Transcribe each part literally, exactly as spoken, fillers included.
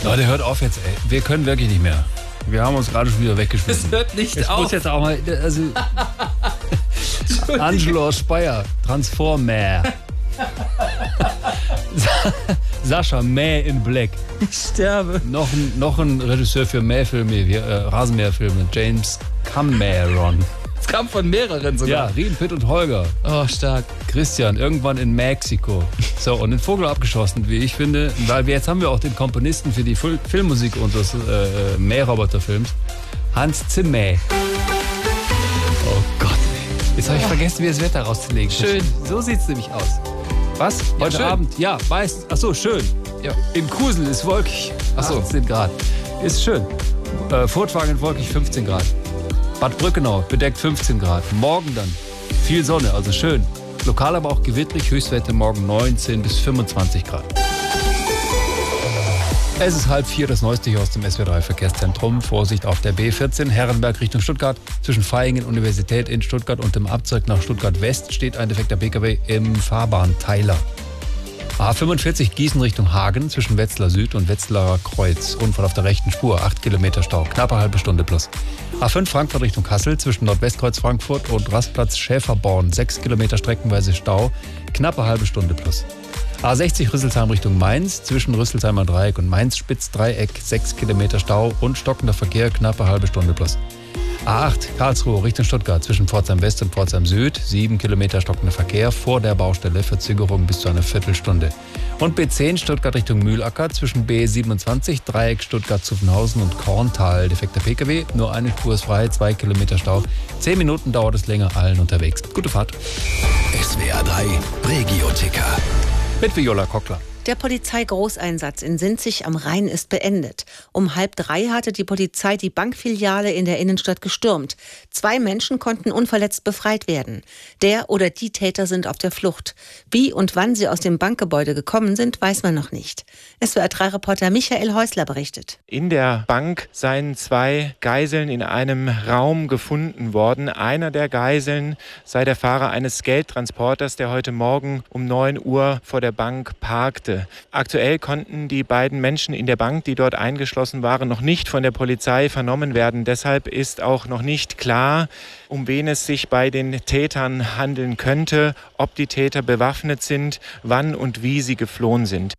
Oh, der hört auf jetzt, ey. Wir können wirklich nicht mehr. Wir haben uns gerade schon wieder weggeschmissen. Das hört nicht ich auf. Ich muss jetzt auch mal... Also, Angelo aus Speyer, Transformer. Sascha, Mäh in Black. Ich sterbe. Noch ein, noch ein Regisseur für Mähfilme, äh, Rasenmäherfilme, James Cameron. Es kam von mehreren sogar. Ja, Rien, Pitt und Holger. Oh, stark. Christian, irgendwann in Mexiko. So, und den Vogel abgeschossen, wie ich finde. Weil wir, jetzt haben wir auch den Komponisten für die Fil- Filmmusik unseres äh, Mähroboterfilms, Hans Zimmer. Oh Gott, jetzt habe ich vergessen, mir das Wetter rauszulegen. Schön. So sieht es nämlich aus. Was? Heute schön. Abend? Ja, weiß. Ach so, schön. Ja. In Kusel ist wolkig. Ach so. achtzehn Grad. Ist schön. Äh, Furtwangen wolkig fünfzehn Grad. Bad Brückenau bedeckt fünfzehn Grad. Morgen dann viel Sonne, also schön. Lokal aber auch gewittrig. Höchstwerte morgen neunzehn bis fünfundzwanzig Grad. Es ist halb vier, das Neueste hier aus dem S W R drei Verkehrszentrum. Vorsicht auf der B vierzehn, Herrenberg Richtung Stuttgart. Zwischen Vaihingen Universität in Stuttgart und dem Abzweig nach Stuttgart West steht ein defekter P K W im Fahrbahnteiler. A fünfundvierzig Gießen Richtung Hagen zwischen Wetzlar Süd und Wetzlarer Kreuz. Unfall auf der rechten Spur, acht Kilometer Stau, knappe halbe Stunde plus. A fünf Frankfurt Richtung Kassel zwischen Nordwestkreuz Frankfurt und Rastplatz Schäferborn, sechs Kilometer streckenweise Stau, knappe halbe Stunde plus. A sechzig Rüsselsheim Richtung Mainz zwischen Rüsselsheimer Dreieck und Mainz-Spitz-Dreieck, sechs Kilometer Stau und stockender Verkehr, knappe halbe Stunde plus. A acht Karlsruhe Richtung Stuttgart zwischen Pforzheim West und Pforzheim Süd, sieben Kilometer stockender Verkehr vor der Baustelle, Verzögerung bis zu einer Viertelstunde. Und B zehn Stuttgart Richtung Mühlacker zwischen B siebenundzwanzig Dreieck Stuttgart-Zuffenhausen und Korntal, defekter P K W, nur eine Spur ist frei, zwei Kilometer Stau, zehn Minuten dauert es länger, allen unterwegs. Gute Fahrt. S W R drei Regio-Ticker. Mit Viola Kockler. Der Polizeigroßeinsatz in Sinzig am Rhein ist beendet. Um halb drei hatte die Polizei die Bankfiliale in der Innenstadt gestürmt. Zwei Menschen konnten unverletzt befreit werden. Der oder die Täter sind auf der Flucht. Wie und wann sie aus dem Bankgebäude gekommen sind, weiß man noch nicht. S W R drei Reporter Michael Häusler berichtet. In der Bank seien zwei Geiseln in einem Raum gefunden worden. Einer der Geiseln sei der Fahrer eines Geldtransporters, der heute Morgen um neun Uhr vor der Bank parkte. Aktuell konnten die beiden Menschen in der Bank, die dort eingeschlossen waren, noch nicht von der Polizei vernommen werden. Deshalb ist auch noch nicht klar, um wen es sich bei den Tätern handeln könnte, ob die Täter bewaffnet sind, wann und wie sie geflohen sind.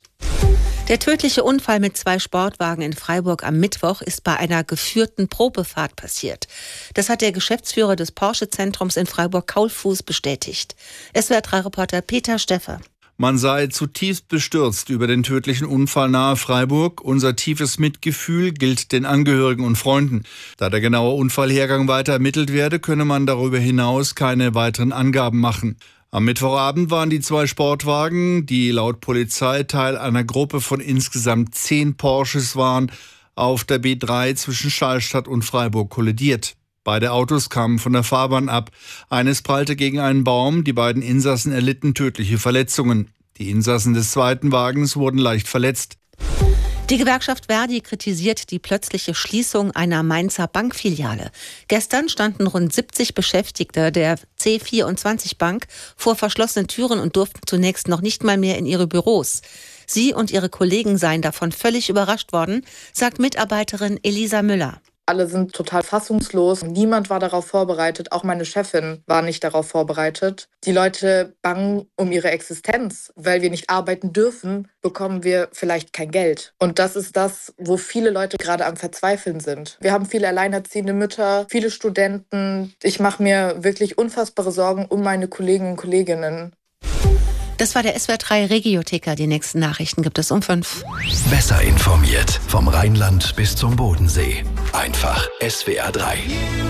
Der tödliche Unfall mit zwei Sportwagen in Freiburg am Mittwoch ist bei einer geführten Probefahrt passiert. Das hat der Geschäftsführer des Porsche-Zentrums in Freiburg-Kaulfuß bestätigt. S W R drei Reporter Peter Steffer. Man sei zutiefst bestürzt über den tödlichen Unfall nahe Freiburg. Unser tiefes Mitgefühl gilt den Angehörigen und Freunden. Da der genaue Unfallhergang weiter ermittelt werde, könne man darüber hinaus keine weiteren Angaben machen. Am Mittwochabend waren die zwei Sportwagen, die laut Polizei Teil einer Gruppe von insgesamt zehn Porsches waren, auf der B drei zwischen Schallstadt und Freiburg kollidiert. Beide Autos kamen von der Fahrbahn ab. Eines prallte gegen einen Baum, die beiden Insassen erlitten tödliche Verletzungen. Die Insassen des zweiten Wagens wurden leicht verletzt. Die Gewerkschaft Verdi kritisiert die plötzliche Schließung einer Mainzer Bankfiliale. Gestern standen rund siebzig Beschäftigte der C vierundzwanzig Bank vor verschlossenen Türen und durften zunächst noch nicht mal mehr in ihre Büros. Sie und ihre Kollegen seien davon völlig überrascht worden, sagt Mitarbeiterin Elisa Müller. Alle sind total fassungslos. Niemand war darauf vorbereitet. Auch meine Chefin war nicht darauf vorbereitet. Die Leute bangen um ihre Existenz. Weil wir nicht arbeiten dürfen, bekommen wir vielleicht kein Geld. Und das ist das, wo viele Leute gerade am Verzweifeln sind. Wir haben viele alleinerziehende Mütter, viele Studenten. Ich mache mir wirklich unfassbare Sorgen um meine Kollegen und Kolleginnen. Das war der S W R drei Regio-Ticker. Die nächsten Nachrichten gibt es um fünf. Besser informiert vom Rheinland bis zum Bodensee. Einfach S W R drei.